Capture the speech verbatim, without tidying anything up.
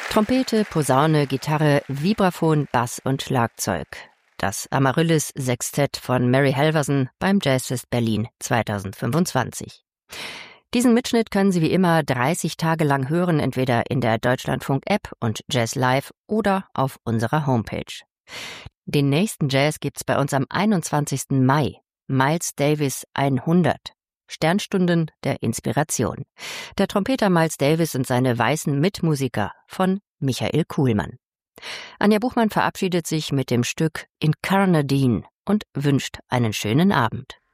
Trompete, Posaune, Gitarre, Vibraphon, Bass und Schlagzeug. Das Amaryllis-Sextett von Mary Halvorsen beim Jazzfest Berlin zweitausendfünfundzwanzig. Diesen Mitschnitt können Sie wie immer dreißig Tage lang hören, entweder in der Deutschlandfunk-App und Jazz Live oder auf unserer Homepage. Den nächsten Jazz gibt's bei uns am einundzwanzigsten Mai. Miles Davis hundert. Sternstunden der Inspiration. Der Trompeter Miles Davis und seine weißen Mitmusiker von Michael Kuhlmann. Anja Buchmann verabschiedet sich mit dem Stück Incarnadine und wünscht einen schönen Abend.